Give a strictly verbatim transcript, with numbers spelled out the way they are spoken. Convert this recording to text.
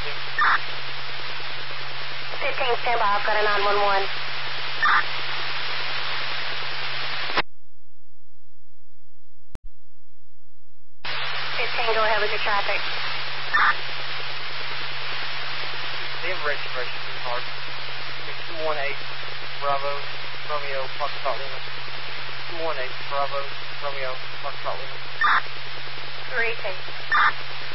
you. fifteen, stand by. I've got a nine one one. fifteen, go ahead with your traffic. The registration is hard. two one eight, Bravo, Romeo, Foxtrot Lima. two one eight, Bravo, Romeo, Foxtrot Lima. three two.